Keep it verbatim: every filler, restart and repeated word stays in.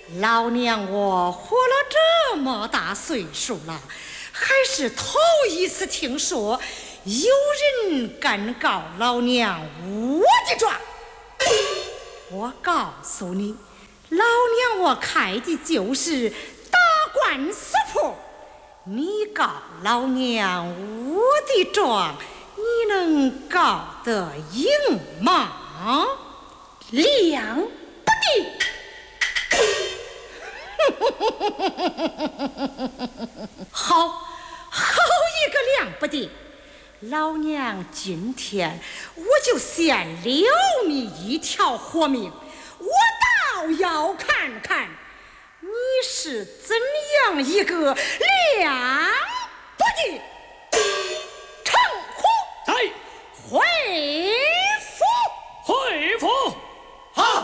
老娘我活了这么大岁数了，还是头一次听说有人敢告老娘我的状。我告诉你，老娘我开的就是打官司铺，你告老娘我的状，你能告得赢吗？ 两不定。 好，好一个两不定！老娘今天我就先留你一条活命，我倒要看看你是怎样一个两不定。称呼在回府， 回府。